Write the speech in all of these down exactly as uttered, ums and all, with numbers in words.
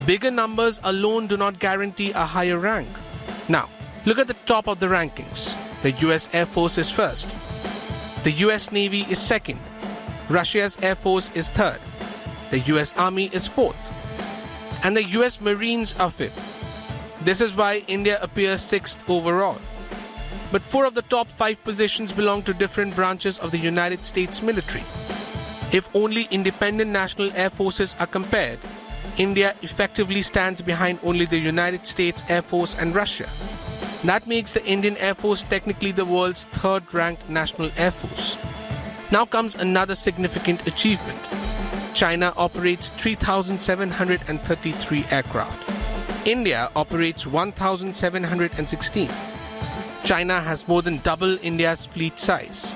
bigger numbers alone do not guarantee a higher rank. Now, look at the top of the rankings. The U S Air Force is first. The U S Navy is second. Russia's Air Force is third. The U S Army is fourth. And the U S Marines are fifth. This is why India appears sixth overall. But four of the top five positions belong to different branches of the United States military. If only independent national air forces are compared, India effectively stands behind only the United States Air Force and Russia. That makes the Indian Air Force technically the world's third-ranked national air force. Now comes another significant achievement. China operates three thousand seven hundred thirty-three aircraft. India operates one thousand seven hundred sixteen. China has more than double India's fleet size.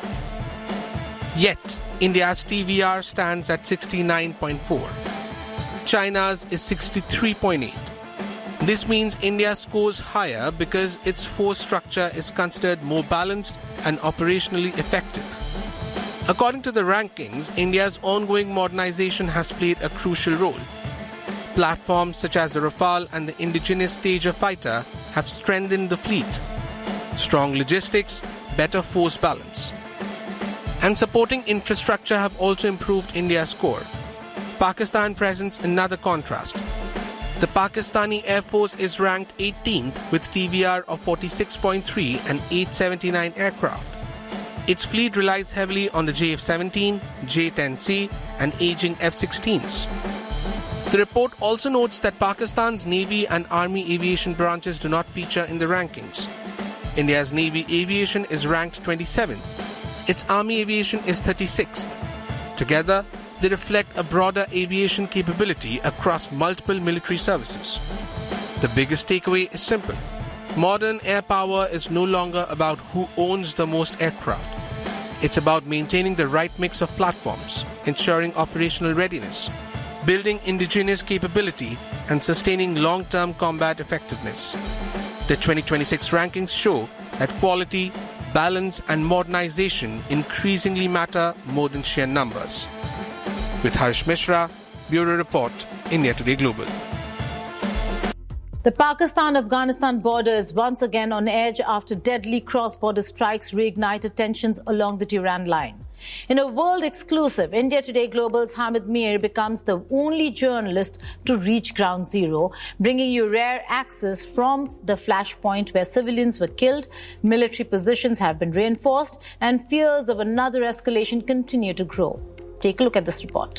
Yet, India's T V R stands at sixty-nine point four. China's is sixty-three point eight. This means India scores higher because its force structure is considered more balanced and operationally effective. According to the rankings, India's ongoing modernization has played a crucial role. Platforms such as the Rafale and the indigenous Teja fighter have strengthened the fleet. Strong logistics, better force balance, and supporting infrastructure have also improved India's score. Pakistan presents another contrast. The Pakistani Air Force is ranked eighteenth with T V R of forty-six point three and eight hundred seventy-nine aircraft. Its fleet relies heavily on the J F seventeen, J ten C and aging F sixteens. The report also notes that Pakistan's Navy and Army aviation branches do not feature in the rankings. India's Navy aviation is ranked twenty-seventh. Its Army aviation is thirty-sixth. Together, they reflect a broader aviation capability across multiple military services. The biggest takeaway is simple. Modern air power is no longer about who owns the most aircraft. It's about maintaining the right mix of platforms, ensuring operational readiness, building indigenous capability, and sustaining long-term combat effectiveness. The twenty twenty-six rankings show that quality, balance, and modernization increasingly matter more than sheer numbers. With Harsh Mishra, Bureau Report, India Today Global. The Pakistan-Afghanistan border is once again on edge after deadly cross-border strikes reignited tensions along the Durand Line. In a world exclusive, India Today Global's Hamid Mir becomes the only journalist to reach ground zero, bringing you rare access from the flashpoint where civilians were killed, military positions have been reinforced, and fears of another escalation continue to grow. Take a look at this report.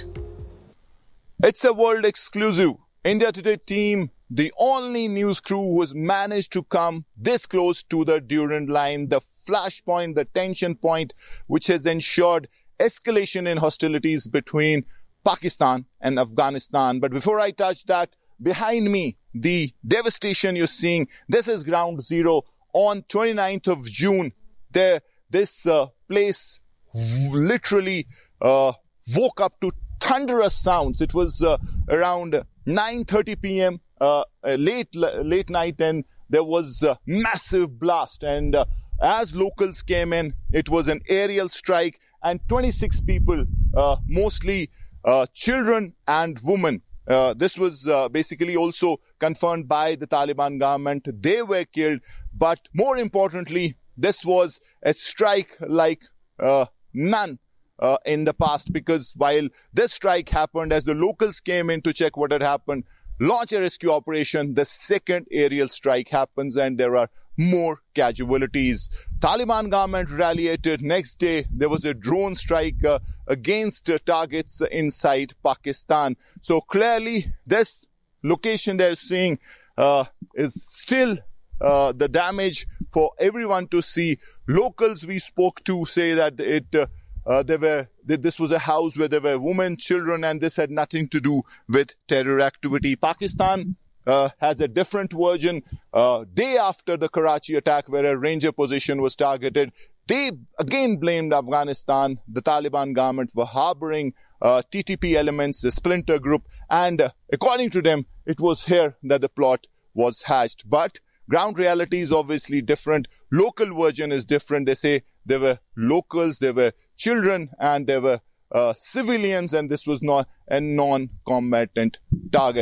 It's a world exclusive. India Today team, the only news crew who has managed to come this close to the Durand Line, the flashpoint, the tension point, which has ensured escalation in hostilities between Pakistan and Afghanistan. But before I touch that, behind me, the devastation you're seeing, this is ground zero. On twenty-ninth of June, there, this uh, place literally uh, woke up to thunderous sounds. It was uh, around nine thirty p.m. Uh, late late night, and there was a massive blast. And uh, as locals came in, it was an aerial strike, and twenty-six people, uh, mostly uh, children and women. Uh, this was uh, basically also confirmed by the Taliban government. They were killed, but more importantly, this was a strike like uh, none uh, in the past, because while this strike happened, as the locals came in to check what had happened, launch a rescue operation, the second aerial strike happens and there are more casualties. Taliban government retaliated. Next day, there was a drone strike uh, against uh, targets inside Pakistan. So clearly, this location they're seeing uh, is still uh, the damage for everyone to see. Locals we spoke to say that it uh, Uh, there were, this was a house where there were women, children, and this had nothing to do with terror activity. Pakistan uh, has a different version. Uh, day after the Karachi attack, where a ranger position was targeted, they again blamed Afghanistan, the Taliban government, for harboring uh, T T P elements, the splinter group. And uh, according to them, it was here that the plot was hatched. But ground reality is obviously different. Local version is different. They say there were locals, there were children, and there were uh, civilians, and this was not a non-combatant target.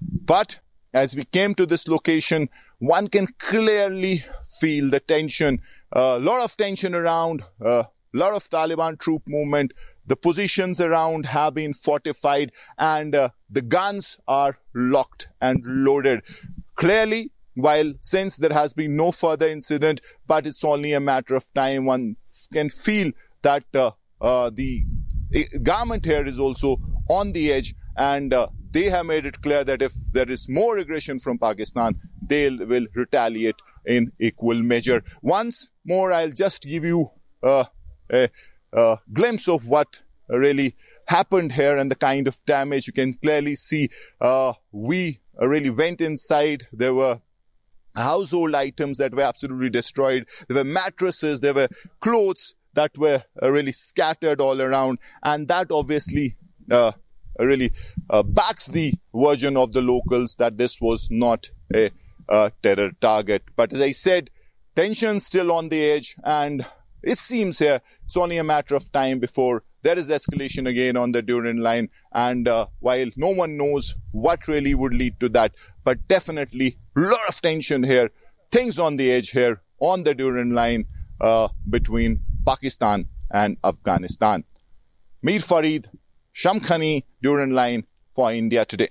But as we came to this location, one can clearly feel the tension, a uh, lot of tension around, a uh, lot of Taliban troop movement. The positions around have been fortified and uh, the guns are locked and loaded. Clearly, while since there has been no further incident, but it's only a matter of time, one can feel that uh, uh, the government here is also on the edge, and uh, they have made it clear that if there is more aggression from Pakistan, they will retaliate in equal measure. Once more, I'll just give you uh, a, a glimpse of what really happened here and the kind of damage. You can clearly see uh, we really went inside. There were household items that were absolutely destroyed. There were mattresses, there were clothes that were uh, really scattered all around. And that obviously uh, really uh, backs the version of the locals that this was not a uh, terror target. But as I said, tension still on the edge, and it seems here it's only a matter of time before there is escalation again on the Durand line. And uh, while no one knows what really would lead to that, but definitely a lot of tension here, things on the edge here on the Durand line uh, between Pakistan and Afghanistan. Mir Farid, Shamkhani, Durand line for India Today.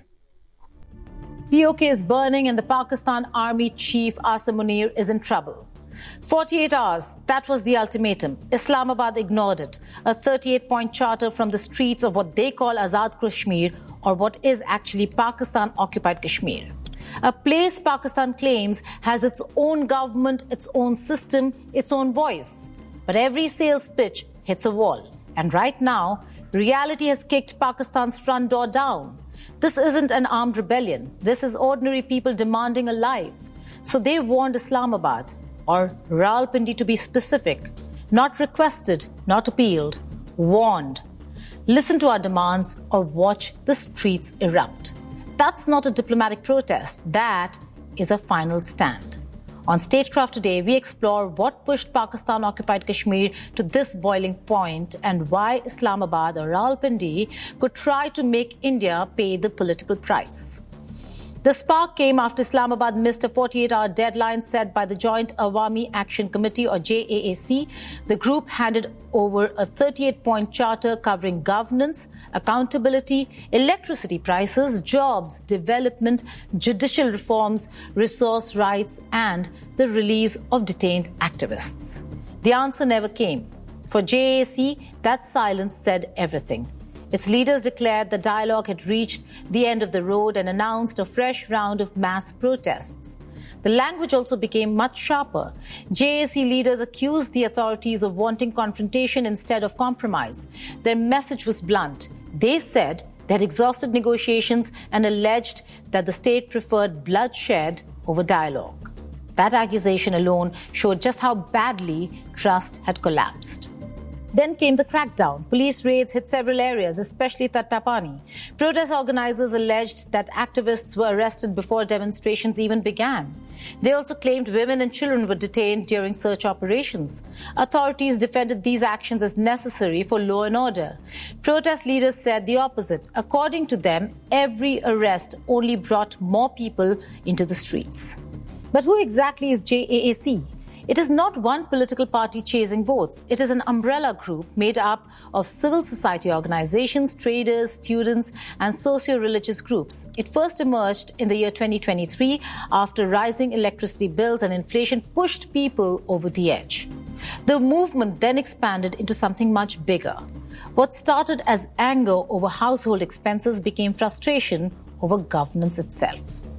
P O K is burning and the Pakistan Army Chief Asim Munir is in trouble. forty-eight hours, that was the ultimatum. Islamabad ignored it. A thirty-eight point charter from the streets of what they call Azad Kashmir, or what is actually Pakistan-occupied Kashmir. A place Pakistan claims has its own government, its own system, its own voice. But every sales pitch hits a wall. And right now, reality has kicked Pakistan's front door down. This isn't an armed rebellion. This is ordinary people demanding a life. So they warned Islamabad, or Rawalpindi to be specific, not requested, not appealed, warned. Listen to our demands or watch the streets erupt. That's not a diplomatic protest. That is a final stand. On Statecraft today, we explore what pushed Pakistan-occupied Kashmir to this boiling point and why Islamabad or Rawalpindi could try to make India pay the political price. The spark came after Islamabad missed a forty-eight hour deadline set by the Joint Awami Action Committee, or J A A C. The group handed over a thirty-eight point charter covering governance, accountability, electricity prices, jobs, development, judicial reforms, resource rights, and the release of detained activists. The answer never came. For J A A C, that silence said everything. Its leaders declared the dialogue had reached the end of the road and announced a fresh round of mass protests. The language also became much sharper. J A C leaders accused the authorities of wanting confrontation instead of compromise. Their message was blunt. They said they had exhausted negotiations and alleged that the state preferred bloodshed over dialogue. That accusation alone showed just how badly trust had collapsed. Then came the crackdown. Police raids hit several areas, especially Tattapani. Protest organizers alleged that activists were arrested before demonstrations even began. They also claimed women and children were detained during search operations. Authorities defended these actions as necessary for law and order. Protest leaders said the opposite. According to them, every arrest only brought more people into the streets. But who exactly is J A A C? It is not one political party chasing votes. It is an umbrella group made up of civil society organizations, traders, students, and socio-religious groups. It first emerged in the year twenty twenty-three after rising electricity bills and inflation pushed people over the edge. The movement then expanded into something much bigger. What started as anger over household expenses became frustration over governance itself.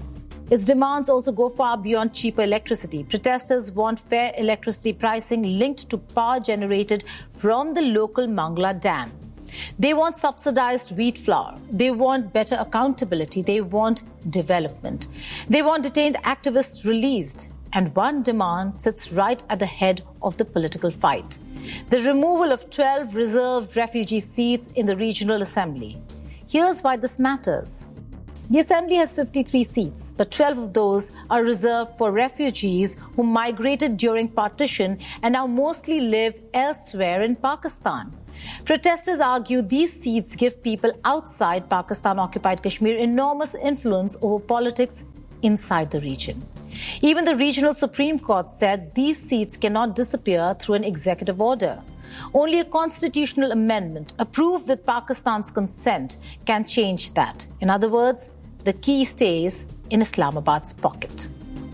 Its demands also go far beyond cheaper electricity. Protesters want fair electricity pricing linked to power generated from the local Mangla Dam. They want subsidized wheat flour. They want better accountability. They want development. They want detained activists released. And one demand sits right at the head of the political fight: the removal of twelve reserved refugee seats in the Regional Assembly. Here's why this matters. The Assembly has fifty-three seats, but twelve of those are reserved for refugees who migrated during partition and now mostly live elsewhere in Pakistan. Protesters argue these seats give people outside Pakistan-occupied Kashmir enormous influence over politics inside the region. Even the regional Supreme Court said these seats cannot disappear through an executive order. Only a constitutional amendment approved with Pakistan's consent can change that. In other words, the key stays in Islamabad's pocket.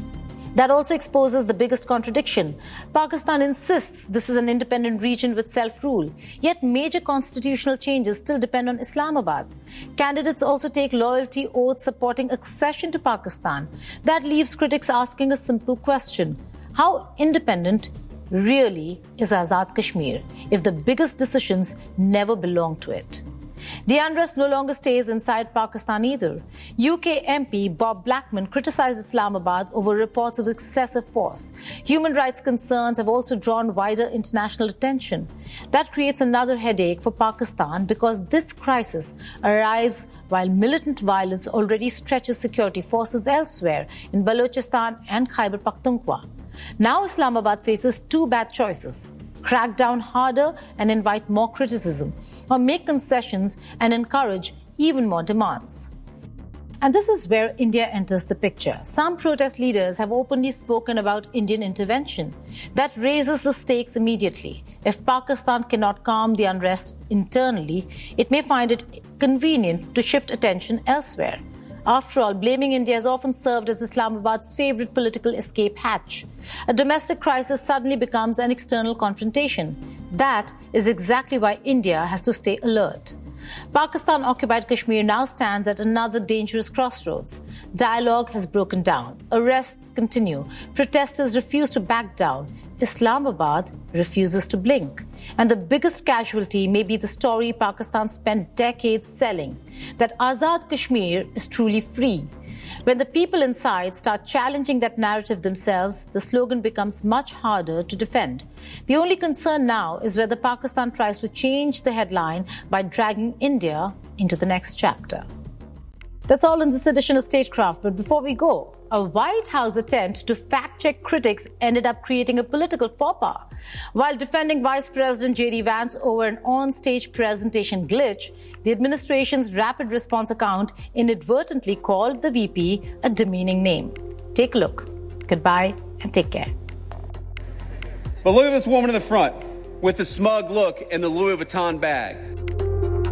That also exposes the biggest contradiction. Pakistan insists this is an independent region with self-rule, yet major constitutional changes still depend on Islamabad. Candidates also take loyalty oaths supporting accession to Pakistan. That leaves critics asking a simple question: how independent really is Azad Kashmir if the biggest decisions never belong to it? The unrest no longer stays inside Pakistan either. U K M P Bob Blackman criticized Islamabad over reports of excessive force. Human rights concerns have also drawn wider international attention. That creates another headache for Pakistan because this crisis arrives while militant violence already stretches security forces elsewhere in Balochistan and Khyber Pakhtunkhwa. Now Islamabad faces two bad choices: crack down harder and invite more criticism, or make concessions and encourage even more demands. And this is where India enters the picture. Some protest leaders have openly spoken about Indian intervention. That raises the stakes immediately. If Pakistan cannot calm the unrest internally, it may find it convenient to shift attention elsewhere. After all, blaming India has often served as Islamabad's favorite political escape hatch. A domestic crisis suddenly becomes an external confrontation. That is exactly why India has to stay alert. Pakistan-occupied Kashmir now stands at another dangerous crossroads. Dialogue has broken down. Arrests continue. Protesters refuse to back down. Islamabad refuses to blink. And the biggest casualty may be the story Pakistan spent decades selling, that Azad Kashmir is truly free. When the people inside start challenging that narrative themselves, the slogan becomes much harder to defend. The only concern now is whether Pakistan tries to change the headline by dragging India into the next chapter. That's all in this edition of Statecraft. But before we go, a White House attempt to fact-check critics ended up creating a political faux pas. While defending Vice President J D Vance over an on-stage presentation glitch, the administration's rapid response account inadvertently called the V P a demeaning name. Take a look. Goodbye and take care. But look at this woman in the front with the smug look and the Louis Vuitton bag.